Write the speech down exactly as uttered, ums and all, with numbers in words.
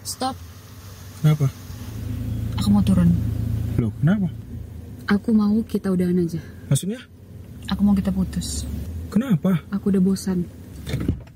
Stop. Kenapa? Aku mau turun. Loh, kenapa? Aku mau kita udahan aja. Maksudnya? Aku mau kita putus. Kenapa? Aku udah bosan.